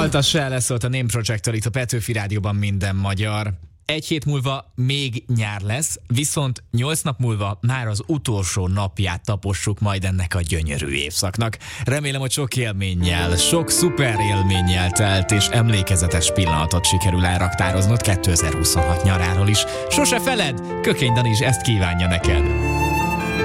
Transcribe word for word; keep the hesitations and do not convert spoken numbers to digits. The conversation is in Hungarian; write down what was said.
Alta Shell, ez szólt a Name Project-től itt a Petőfi Rádióban minden magyar. Egy hét múlva még nyár lesz, viszont nyolc nap múlva már az utolsó napját tapossuk majd ennek a gyönyörű évszaknak. Remélem, hogy sok élménnyel, sok szuper élménnyel telt és emlékezetes pillanatot sikerül elraktároznod kétezer-huszonhat nyaráról is. Sose feled, Kökény Dani is ezt kívánja neked.